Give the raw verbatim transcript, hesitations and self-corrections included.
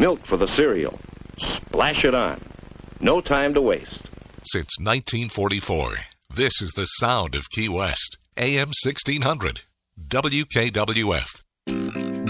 Milk for the cereal. Splash it on. No time to waste. Since nineteen forty-four, this is the sound of Key West. A M sixteen hundred. W K W F.